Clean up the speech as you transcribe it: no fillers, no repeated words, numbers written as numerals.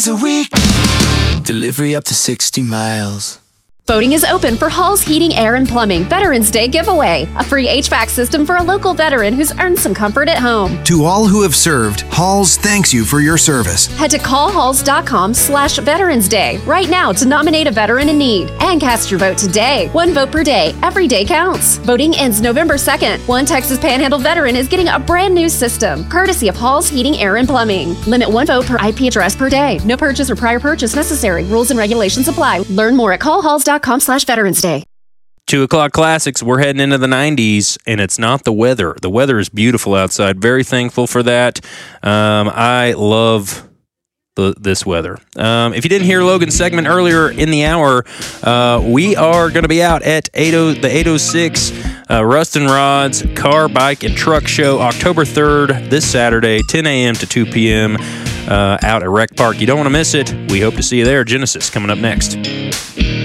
A week. Delivery up to 60 miles. Voting is open for Hall's Heating, Air, and Plumbing Veterans Day giveaway. A free HVAC system for a local veteran who's earned some comfort at home. To all who have served, Halls thanks you for your service. Head to callhalls.com/Veterans Day right now to nominate a veteran in need. And cast your vote today. 1 vote per day. Every day counts. Voting ends November 2nd. One Texas Panhandle veteran is getting a brand new system, courtesy of Hall's Heating, Air, and Plumbing. Limit 1 vote per IP address per day. No purchase or prior purchase necessary. Rules and regulations apply. Learn more at callhalls.com/Veterans Day. 2 o'clock classics. We're heading into the 90s, and it's not the weather. The weather is beautiful outside. Very thankful for that. I love this weather. If you didn't hear Logan's segment earlier in the hour, we are going to be out at the 806 Rust and Rod's Car, Bike, and Truck Show October 3rd, this Saturday, 10 a.m. to 2 p.m. Out at Rec Park. You don't want to miss it. We hope to see you there. Genesis coming up next.